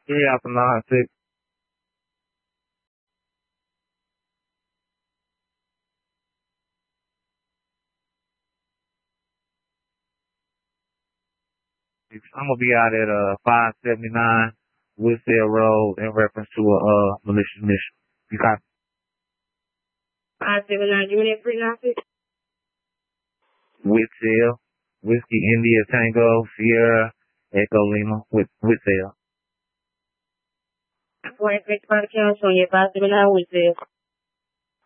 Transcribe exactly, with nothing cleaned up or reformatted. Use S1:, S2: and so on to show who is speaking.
S1: three after nine six. I'm gonna be out at uh five seventy nine Woodsail Road in reference to a uh malicious mission. You got
S2: five seven nine, give me that three nine six.
S1: Woodsail, Whiskey India Tango Sierra Echo Lima with Woodsail.
S2: four inspector by the council on your five seven nine Woodsail.